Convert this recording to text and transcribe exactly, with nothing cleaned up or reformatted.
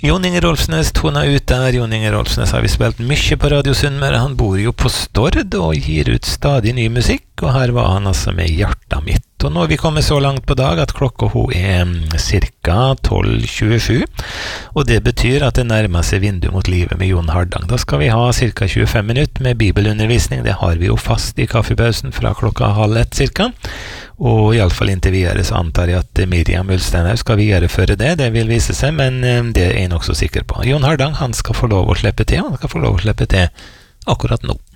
Jon Inge Rolfsnes tona ut der. Jon Inge Rolfsnes har vi spilt mye på Radio Sunnmøre. Han bor jo på Stord og gir ut stadig ny musikk, og her var han altså med Hjarta mitt. Og nå er vi kommet så langt på dag at klokka hun er cirka tolv tjuesju, og det betyr at det nærmer seg vindu mot livet med Jon Hardang. Da skal vi ha cirka tjuefem minutter med bibelundervisning. Det har vi jo fast i kaffepausen fra klokka halv ett cirka. Og i alle fall inntil videre så antar jeg at Miriam Ulsteiner skal videreføre det, det vil vise seg, men det er jeg nok så sikker på. Jon Hardang, han skal få lov å slippe til, han skal få lov å slippe til akkurat nå.